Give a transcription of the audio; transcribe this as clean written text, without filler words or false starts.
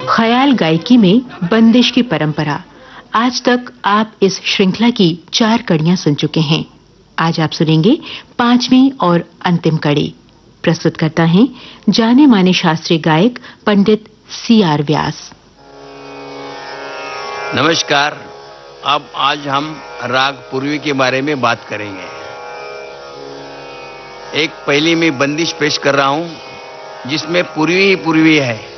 ख्याल गायकी में बंदिश की परंपरा। आज तक आप इस श्रृंखला की 4 कड़ियां सुन चुके हैं। आज आप सुनेंगे 5वीं और अंतिम कड़ी। प्रस्तुत करता है जाने माने शास्त्रीय गायक पंडित CR व्यास। नमस्कार। अब आज हम राग पूर्वी के बारे में बात करेंगे। एक पहली मैं बंदिश पेश कर रहा हूं जिसमें पूर्वी ही पूर्वी है।